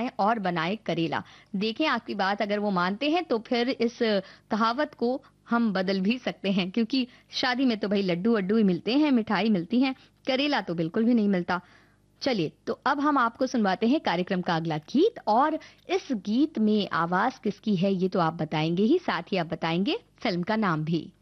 जाए और बनाए करेला। देखें आपकी बात अगर वो मानते हैं तो फिर इस कहावत को हम बदल भी सकते हैं, क्योंकि शादी में तो भाई लड्डू वड्डू ही मिलते हैं, मिठाई मिलती है, करेला तो बिल्कुल भी नहीं मिलता। चलिए तो अब हम आपको सुनवाते हैं कार्यक्रम का अगला गीत, और इस गीत में आवाज किसकी है ये तो आप बताएंगे ही, साथ ही आप बताएंगे फिल्म का नाम भी।